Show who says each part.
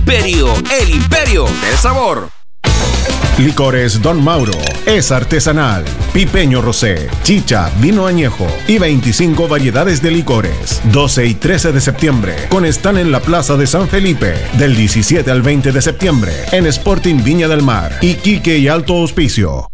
Speaker 1: Imperio, el imperio del sabor.
Speaker 2: Licores Don Mauro es artesanal, pipeño rosé, chicha, vino añejo y 25 variedades de licores. 12 y 13 de septiembre con stand en la Plaza de San Felipe. Del 17 al 20 de septiembre en Sporting Viña del Mar, Iquique y Alto Hospicio.